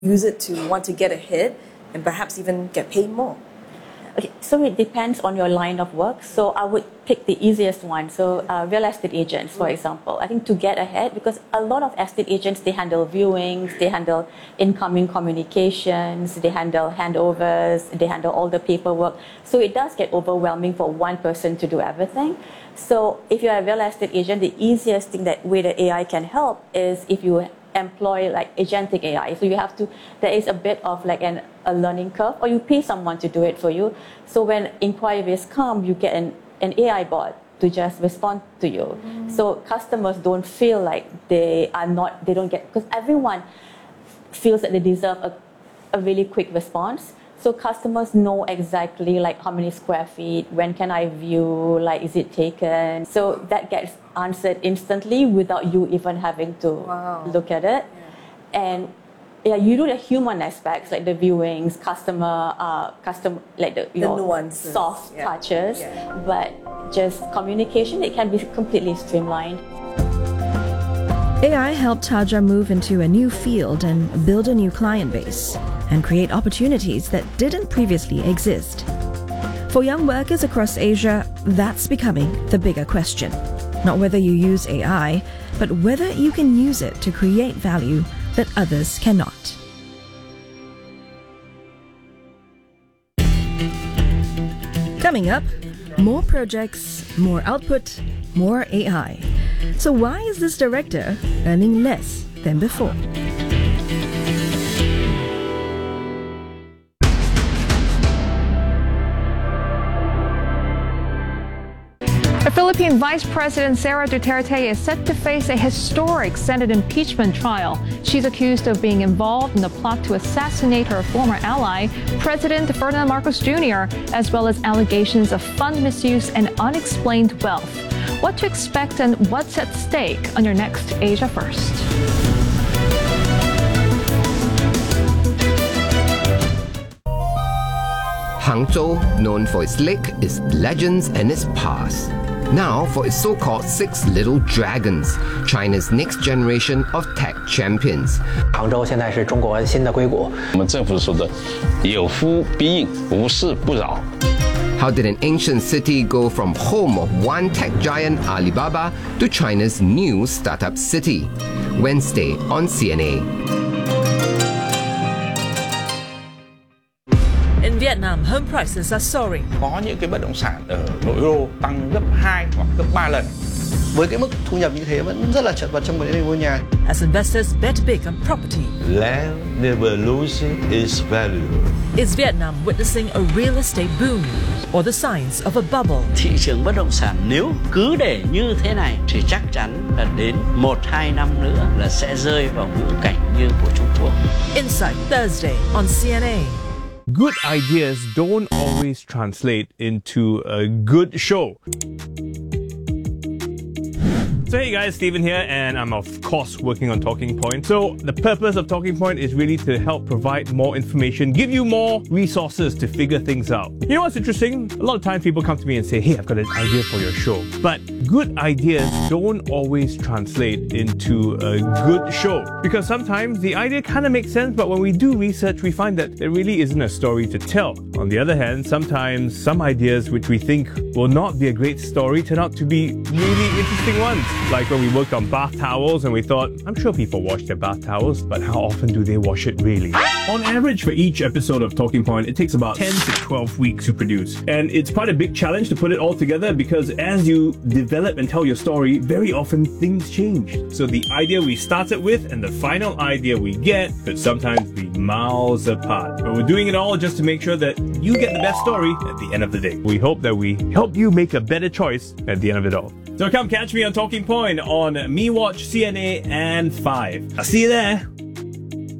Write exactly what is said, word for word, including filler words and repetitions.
use it to want to get ahead and perhaps even get paid more? Okay, so it depends on your line of work. So I would pick the easiest one. So uh, real estate agents, for example, I think to get ahead, because a lot of estate agents, they handle viewings, they handle incoming communications, they handle handovers, they handle all the paperwork. So it does get overwhelming for one person to do everything. So if you're a real estate agent, the easiest thing that way that A I can help is if you employ like agentic A I. So you have to, there is a bit of like an, a learning curve, or you pay someone to do it for you. So when inquiries come, you get an, an A I bot to just respond to you. Mm. So customers don't feel like they are not, they don't get, because everyone feels that they deserve a, a really quick response. So customers know exactly like how many square feet, when can I view, like is it taken? So that gets answered instantly without you even having to wow. look at it. Yeah. And yeah, you do the human aspects like the viewings, customer, uh, custom, like the, you the know, nuances. soft yeah. touches, yeah. but just communication, it can be completely streamlined. A I helped Taja move into a new field and build a new client base and create opportunities that didn't previously exist. For young workers across Asia, that's becoming the bigger question. Not whether you use A I, but whether you can use it to create value that others cannot. Coming up, more projects, more output, more A I. So why is this director earning less than before? Philippine Vice President Sara Duterte is set to face a historic Senate impeachment trial. She's accused of being involved in the plot to assassinate her former ally, President Ferdinand Marcos Junior, as well as allegations of fund misuse and unexplained wealth. What to expect and what's at stake on your next Asia First. Hangzhou, known for its lake, its legends, and its past. Now for its so-called Six Little Dragons, China's next generation of tech champions. 杭州现在是中国新的硅谷。 我们政府说的有夫必应，无事不扰。 How did an ancient city go from home of one tech giant Alibaba to China's new startup city? Wednesday on C N A. In Vietnam, home prices are soaring. Có những cái bất động sản ở nội đô tăng gấp hai hoặc gấp ba lần. Với cái mức thu nhập như thế vẫn rất là chật vật trong một mua nhà. As investors bet big on property. Land never loses its value. Is Vietnam witnessing a real estate boom or the signs of a bubble? Thị trường bất động sản nếu cứ để như thế này thì chắc chắn là đến một hai năm nữa là sẽ rơi vào ngữ cảnh như của Trung Quốc. Insight Thursday on C N A. Good ideas don't always translate into a good show. So hey guys, Steven here, and I'm of course working on Talking Point. So the purpose of Talking Point is really to help provide more information, give you more resources to figure things out. You know what's interesting? A lot of times people come to me and say, hey, I've got an idea for your show. But good ideas don't always translate into a good show. Because sometimes the idea kind of makes sense, but when we do research, we find that there really isn't a story to tell. On the other hand, sometimes some ideas which we think will not be a great story turn out to be really interesting ones. Like when we worked on bath towels and we thought, I'm sure people wash their bath towels, but how often do they wash it really? On average, for each episode of Talking Point, it takes about ten to twelve weeks to produce. And it's quite a big challenge to put it all together because as you develop and tell your story, very often things change. So the idea we started with and the final idea we get could sometimes be miles apart. But we're doing it all just to make sure that you get the best story at the end of the day. We hope that we help you make a better choice at the end of it all. So come catch me on Talking Point on MeWatch, C N A, and five. I'll see you there.